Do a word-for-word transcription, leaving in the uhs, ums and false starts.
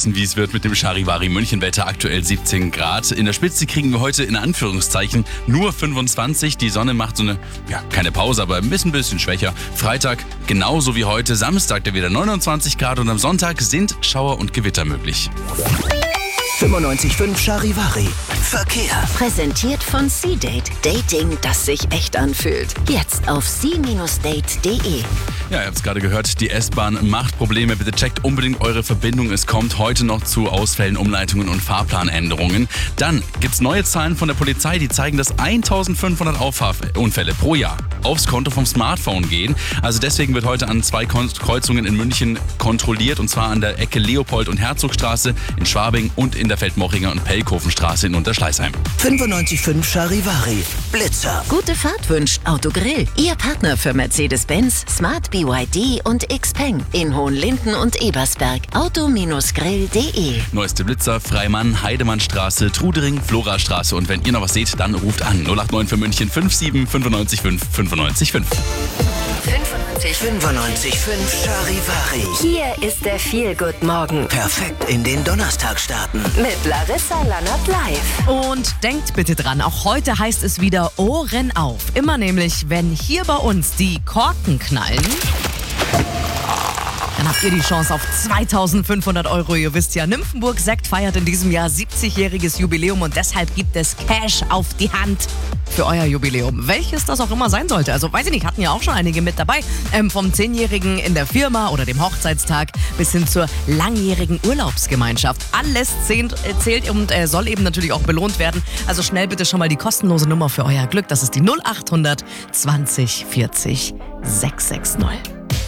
wissen, wie es wird mit dem Charivari München-Wetter. Aktuell siebzehn Grad. In der Spitze kriegen wir heute in Anführungszeichen nur fünfundzwanzig. Die Sonne macht so eine, ja, keine Pause, aber ein bisschen, bisschen schwächer. Freitag genauso wie heute. Samstag da wieder neunundzwanzig Grad und am Sonntag sind Schauer und Gewitter möglich. fünfundneunzig Komma fünf Charivari. Verkehr. Präsentiert von C-Date. Dating, das sich echt anfühlt. Jetzt auf c Bindestrich date punkt de. Ja, ihr habt es gerade gehört, die S-Bahn macht Probleme. Bitte checkt unbedingt eure Verbindung. Es kommt heute noch zu Ausfällen, Umleitungen und Fahrplanänderungen. Dann gibt's neue Zahlen von der Polizei, die zeigen, dass eintausendfünfhundert Auffahrunfälle pro Jahr aufs Konto vom Smartphone gehen. Also deswegen wird heute an zwei Kreuzungen in München kontrolliert, und zwar an der Ecke Leopold- und Herzogstraße in Schwabing und in der Feldmochinger- und Pelkhofenstraße in Unterschleißheim. fünfundneunzig Komma fünf Charivari. Blitzer. Gute Fahrt wünscht Autogrill. Ihr Partner für Mercedes-Benz, Smart B Y D und Xpeng in Hohenlinden und Ebersberg. Auto Grill punkt de. Neueste Blitzer, Freimann, Heidemannstraße, Trudering, Florastraße. Und wenn ihr noch was seht, dann ruft an null acht neun für München fünf sieben fünfundneunzig fünf fünfundneunzig fünf. fünfundneunzig Komma fünf Charivari. Hier ist der Feel-Good-Morgen Perfekt in den Donnerstag starten. mit Larissa Lannert live. Und denkt bitte dran, auch heute heißt es wieder Ohren auf. Immer nämlich, wenn hier bei uns die Korken knallen, dann habt ihr die Chance auf zweitausendfünfhundert Euro. Ihr wisst ja, Nymphenburg Sekt feiert in diesem Jahr siebzigjähriges Jubiläum und deshalb gibt es Cash auf die Hand für euer Jubiläum. Welches das auch immer sein sollte. Also weiß ich nicht, hatten ja auch schon einige mit dabei. Ähm, vom Zehnjährigen in der Firma oder dem Hochzeitstag bis hin zur langjährigen Urlaubsgemeinschaft. Alles zählt, zählt und äh, soll eben natürlich auch belohnt werden. Also schnell bitte schon mal die kostenlose Nummer für euer Glück. Das ist die null achthundert zwanzig vierzig sechshundertsechzig.